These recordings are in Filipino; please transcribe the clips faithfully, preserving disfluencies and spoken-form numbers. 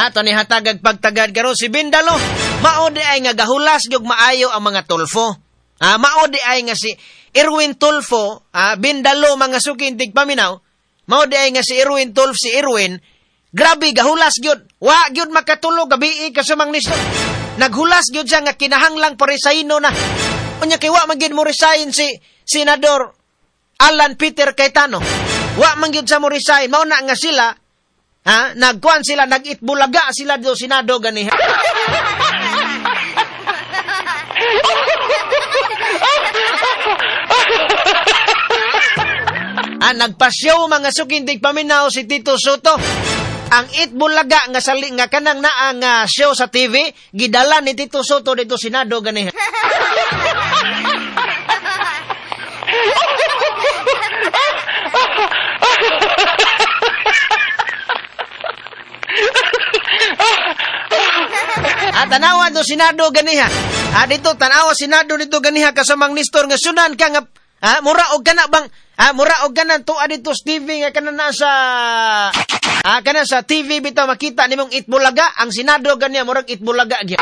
Ato ni hatagag pagtagad karon si Bindalo. Mao di ay nga gahulas gyud maayo ang mga Tulfo. Ah, mao di ay nga si Erwin Tulfo, ah, Bindalo mga sukin tigpaminaw. Mao di ay nga si Erwin Tulfo, si Erwin, grabe gahulas gyud. Wa gyud makatulog gabi kasumang nisto. Naghulas gyud siya nga kinahanglang parisayno na. Unya kay wa man gyud mo resign si Senador Alan Peter Cayetano. Wa man gyud sa mo resign. Mao na nga sila, ha, nagkuan sila, nagitbulaga sila do Senado gani. Ah, nagpasyaw mga sukindig paminaw si Tito Soto. Ang itbulaga nga sali nga kanang naa nga show sa T V, gidala ni Tito Soto dito Senado gani. Ah, tanawa do Senado ganiha. Ah, dito tanawa Senado dito ganiha kasamang Nestor nga sunan ka nga, ah, mura og kana bang, ah, mura og kana tuwa dito sa T V nga kana na sa, ah, kana sa T V bitaw makita nimong itbulaga, ang Senado ganiha murag itbulaga gyud.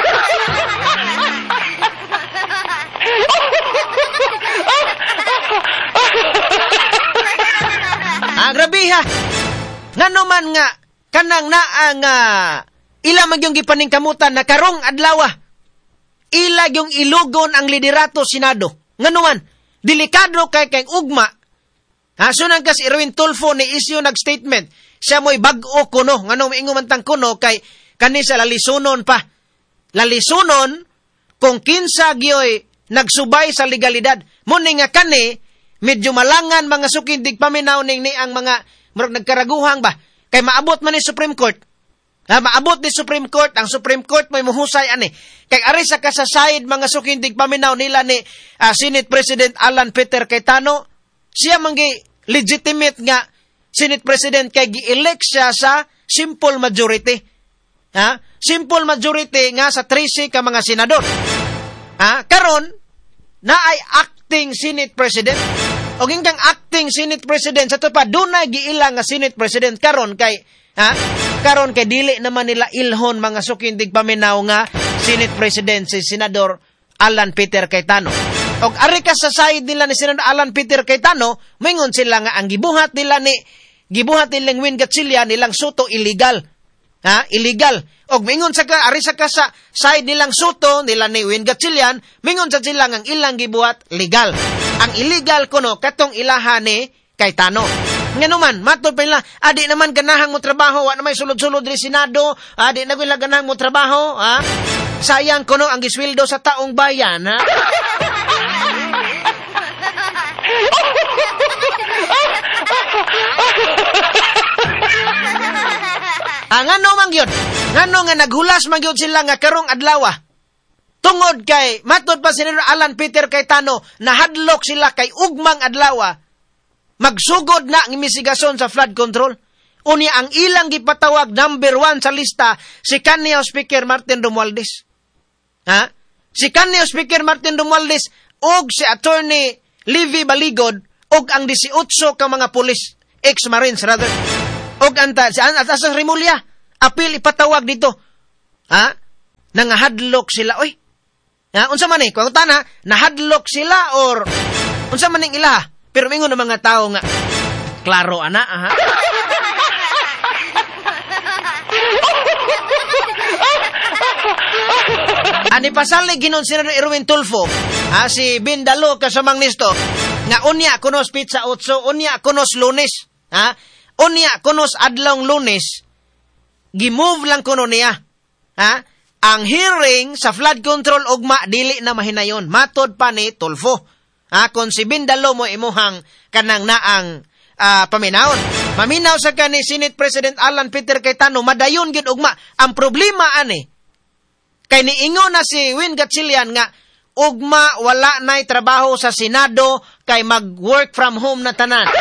Ah, grabe ha. Ngano man nga kanang naa nga ila man yung gipaningkamutan na karong adlaw, ila yung ilugon ang liderato Senado. Ngano man, delikado kay kay ugma. Ha, sunan ka si Erwin Tulfo ni isyu nag-statement. Siya mo'y bag-o kuno. Ngano maingo man tang kuno kay kanisa lalisunon pa. Lalisunon kung kinsa gyoy nagsubay sa legalidad. Muni nga kani, medyo malangan mga sukindig paminaw ning ni ang mga murag nagkaraguhang ba. Kay maabot man ni Supreme Court. Ha, maabot ni Supreme Court, ang Supreme Court may muhusay ani. Kay ari sa kasasayid mga sukindig paminaw nila ni uh, Senate President Alan Peter Cayetano, siya manggi legitimate nga Senate President kay gi-elect siya sa simple majority. Ha? Simple majority nga sa thirty ka mga senador. Ha? Karon na ay acting Senate President. O kang acting Senate President sa to pa dunay giilang nga Senate President karon kay, ha? Karon kay dili naman nila ilhon mga sukindig paminaw nga Senate President si Senador Alan Peter Cayetano. Og ari ka sa side nila ni Senador Alan Peter Cayetano, mingon sila nga ang gibuhat nila ni gibuhat nilang Win Gatchalian nilang Soto illegal. Ha? Illegal. Og mingon sa ka ari sa ka sa side nilang Soto nila ni Win Gatchalian, mingon sa sila nga ang ilang gibuhat legal. Ang illegal kuno katong ilaha ni Cayetano. Ngano man, matod pa nila, adi naman ganahang mo trabaho, wa naman sulod-sulod rin Senado, adi na gula ganahang mo trabaho, ha? Sayang kuno ang gisweldo sa taong bayan, ha? Ah, ngano man yun? Ngano nga naghulas man yun sila nga karong adlaw, tungod kay, matod pa si Alan Peter Cayetano, nahadlok sila kay ugmang adlaw, magsugod na ang investigasyon sa flood control. Unya ang ilang gipatawag number one sa lista, si Kaniyao Speaker Martin Romualdez. Ha? Si Kaniyao Speaker Martin Romualdez og si Attorney Levy Baligod og ang eighteen ka mga pulis, ex-marines rather. Og anta, si Atasas Rimulya, apil ipatawag dito. Ha? Nangahadlok sila. Oy, ha? Unsa man eh, kung tana, nahadlok sila or unsa man ning ila. Pero mingon ng mga tao nga, klaro ana, aha. Ani pasalig ginon si Erwin Tulfo, ha, si Bindalo kasamang nisto, nga unya kunos pizza otso, unya kunos Lunes, ha, unya kunos adlong Lunes, gimove lang kuno niya, ha, ang hearing sa flood control ugma dili na mahinayon, matod pa ni Tulfo. Ah, kung si Bindalo mo imuhang kanang naang uh, paminaon. Maminaw sa ka ni Senate President Alan Peter Cayetano, madayon gyud ugma. Ang problema ani, kay niingo na si Win Gatchalian nga, ugma wala na'y trabaho sa Senado, kay mag-work from home na tanan.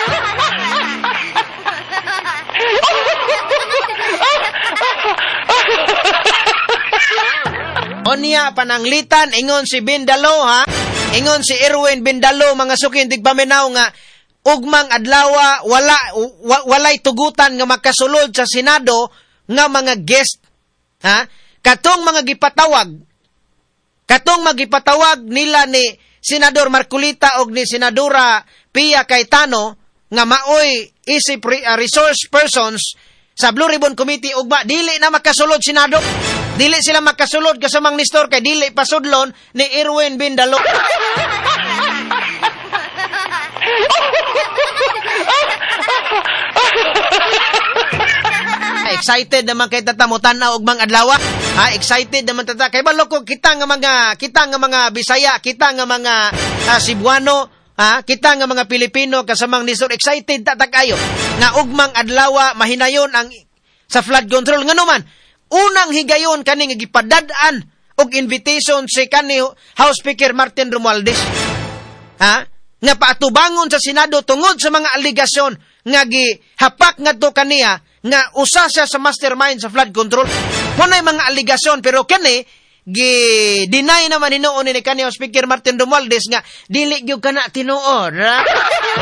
Onya pananglitan, ingon si Bindalo, ha? Ingon si Erwin Bindalo, mga sukindig paminaw nga, ugmang adlawa, wala, wa, walay tugutan nga makasulod sa Senado, nga mga guest, ha? Katong mga gipatawag, katong magipatawag nila ni Senador Marcolita og ni Senadora Pia Cayetano nga maoy isip uh, resource persons sa Blue Ribbon Committee ugma dili na makasulod Senado. Dili sila makasulod kasamang Nestor kay dili pasudlon ni Erwin Bindalo. Excited naman kay tata mo tanaw og mga adlaw. Ha, excited naman tata kay balo ko kita nga mga kita nga mga Bisaya, kita nga mga uh, Cebuano, ha, kita nga mga Pilipino kasamang Nestor excited tata kayo nga ugmang adlaw mahinayon ang sa flood control nga naman. Unang higayon kani nga gipadad-an og invitation si kani House Speaker Martin Romualdez. Ha? Nga paatubangon sa Senado tungod sa mga aligasyon nga gihapak ngadto kaniya nga usa siya sa mastermind sa flood control. Munay mga aligasyon pero kani gi-deny naman hinuon ni kani Speaker Martin Romualdez nga dili gyud kana tinuod.